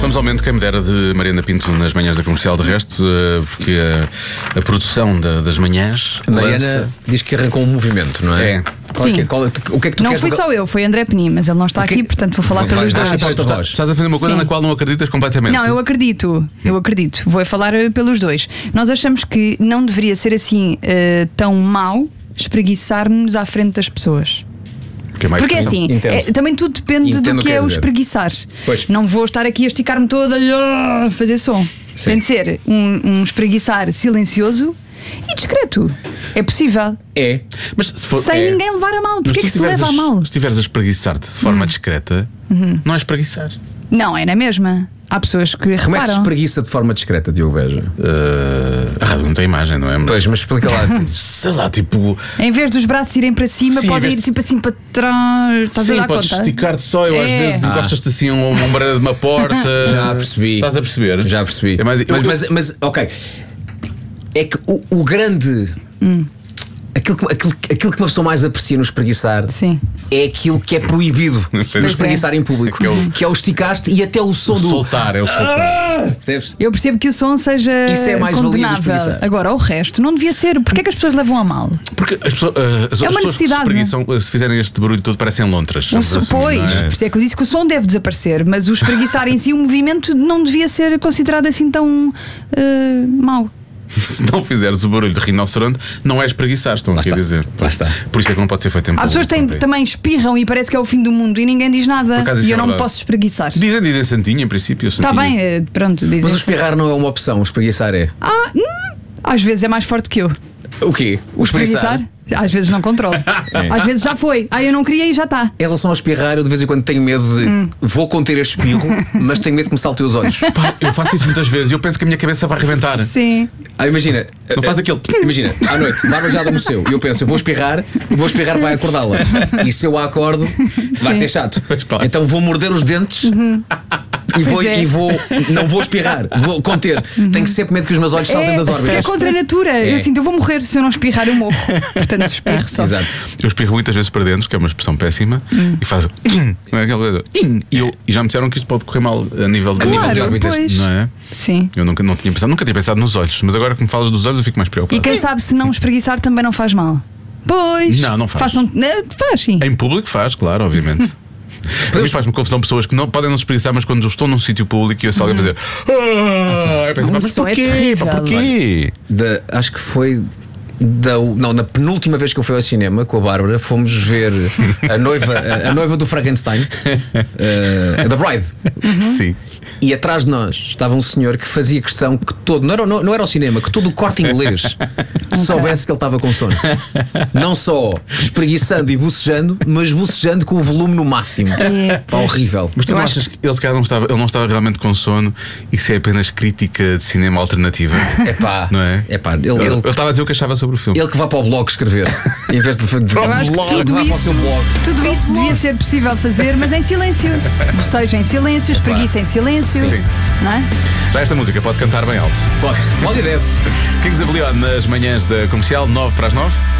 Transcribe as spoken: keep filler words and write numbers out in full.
Vamos ao momento, quem me dera, de Mariana Pinto nas manhãs da Comercial, de resto, porque a, a produção da, das manhãs. A Mariana lança... diz que arrancou um movimento, não é? É. Qual, Sim. Qual, o que é que tu não queres fui tocar? só eu, foi André Penin, mas ele não está que... aqui, portanto vou falar Vai, pelos vai, dois. vai, Tu estás, estás a fazer uma coisa Sim. na qual não acreditas completamente. Não, eu acredito, eu acredito. Vou falar pelos dois. Nós achamos que não deveria ser assim uh, tão mau espreguiçar-nos à frente das pessoas. Que é mais Porque é questão. assim, é, também tudo depende Entendo do o que que é quer o dizer. espreguiçar. Pois. Não vou estar aqui a esticar-me toda a fazer som. Sim. Tem de ser um, um espreguiçar silencioso e discreto. É possível. É. Mas se for, Sem é... ninguém levar a mal. Mas Porque é tu que se estiveres leva a mal? Se estiveres a espreguiçar-te de forma discreta, não é espreguiçar. Não, é na mesma. Há pessoas que Como é que se reparam. espreguiça de forma discreta, Diogo Beja? Uh, a rádio não tem imagem, não é? Pois, mas explica lá. Sei lá, tipo. Em vez dos braços irem para cima, Sim, podem em ir vez- tipo assim para trás. Estás Sim, a dar podes conta? esticar-te só. Eu às É. vezes Ah. encostas-te assim a uma ombreira de uma porta. Já percebi. Estás a perceber? Já percebi. É mais- eu- mas, eu- mas, mas, ok. É que o, o grande. Aquilo, que, aquilo, aquilo que uma pessoa mais aprecia no espreguiçar Sim. é aquilo que é proibido no espreguiçar em público, Que é o- que é o esticar-te e até o som O do. soltar, é o soltar. Percebes? Eu percebo que o som seja Isso é a mais-valia do condenável. espreguiçar. Agora, o resto não devia ser. Porquê é que as pessoas levam a mal? Porque as pessoas, uh, as, É as uma pessoas que se necessidade, espreguiçam, uh, se fizerem este barulho todo, parecem lontras. Um Vamos som, assumir, pois, não é? por isso é que eu disse que o som deve desaparecer, mas o espreguiçar em si, o movimento não devia ser considerado assim tão uh, mau. Se não fizeres o barulho de rinoceronte, não é espreguiçar, estão Lá aqui a está. dizer. Lá está. Por isso é que não pode ser feito em Há público. pessoas que têm, também. também espirram e parece que é o fim do mundo e ninguém diz nada. Por acaso isso E eu é não me verdade. posso espreguiçar. Dizem, dizem santinho, em princípio. Está santinho. bem, eh, pronto, dizem. Mas o espirrar não é uma opção, o espreguiçar é. Ah, hum, às vezes é mais forte que eu. O quê? O espreguiçar? Às vezes não controlo. Às vezes já foi. Ah, eu não queria e já está. Em relação ao espirrar, eu de vez em quando tenho medo de. Hum. Vou conter este espirro, mas tenho medo que me salte os olhos. Pá, eu faço isso muitas vezes e eu penso que a minha cabeça vai arrebentar. Sim. Ah, imagina. Não faz eh, aquele- Imagina, à noite, Bárbara já adormeceu. E eu penso, eu vou espirrar, e vou espirrar vai acordá-la. E se eu a acordo, vai Sim. ser chato. Pois, claro. Então vou morder os dentes. E vou, Pois é. e vou. Não vou espirrar, vou conter. Tenho sempre medo que os meus olhos saltem É, das é órbitas. contra a natura. É. Eu sinto, eu vou morrer. Se eu não espirrar, eu morro. Portanto, espirro só. Exato. Eu espirro muitas vezes para dentro, que é uma expressão péssima, Hum. e faço. Não é aquela coisa. E, eu, e já me disseram que isto pode correr mal a nível de, nível de Claro, órbitas. pois. Não é? Sim. Eu nunca, não tinha pensado, nunca tinha pensado nos olhos, mas agora que me falas dos olhos eu fico mais E preocupado. quem sabe se não espreguiçar também não faz mal. Pois. Não, não faz. Façam, não, faz sim. Em público faz, claro, obviamente. A mim faz-me confusão pessoas que não, podem não se espreguiçar, mas quando eu estou num sítio público e eu alguém fazer. Ah, eu penso, O mas som é porquê? terrível. Pá, porquê? Da- acho que foi. Da, não, na penúltima vez que eu fui ao cinema com a Bárbara, fomos ver a noiva, a, a noiva do Frankenstein, uh, The Bride. Sim. E atrás de nós estava um senhor que fazia questão que todo, não era, não, não era o cinema, que todo o Corte Inglês soubesse que ele estava com sono. Não só espreguiçando e bocejando, mas bocejando com o volume no máximo. É. Pá, horrível. Mas tu Eu não acho achas que ele, se calhar, não estava, ele não estava realmente com sono? Isso é apenas crítica de cinema alternativa? É pá, Não é? é pá, ele, Ele, ele, ele estava a dizer o que achava sobre o filme. ele que vá para o blog escrever, em vez de, de, Eu acho que de tudo vá para o seu isso, blog. tudo isso devia ser possível fazer, mas em silêncio. Bocejo em silêncio, espreguiça em silêncio. Sim. Não é? Já esta música pode cantar bem alto. Pode, pode e deve. Kings of Leon nas manhãs da Comercial, nove para as nove.